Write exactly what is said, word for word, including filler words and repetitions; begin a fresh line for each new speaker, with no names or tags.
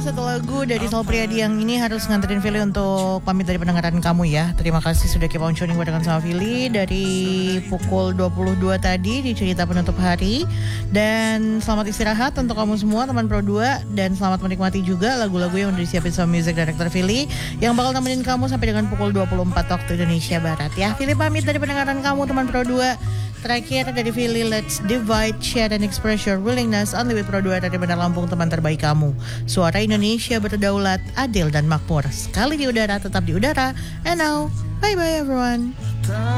satu lagu dari Sal Priadi yang ini harus nganterin Fili untuk pamit dari pendengaran kamu ya. Terima kasih sudah keep on tuning barengan sama Fili dari pukul dua puluh dua tadi di cerita penutup hari. Dan selamat istirahat untuk kamu semua teman Pro dua. Dan selamat menikmati juga lagu-lagu yang udah disiapin sama Music Director Fili yang bakal nemenin kamu sampai dengan pukul dua puluh empat waktu Indonesia Barat ya. Fili pamit dari pendengaran kamu teman Pro dua. Terakhir dari Fili, let's divide, share, and express your willingness only with Pro dua dari Bandar Lampung, teman terbaik kamu. Suara Indonesia berdaulat, adil, dan makmur. Sekali di udara, tetap di udara. And now, bye-bye everyone.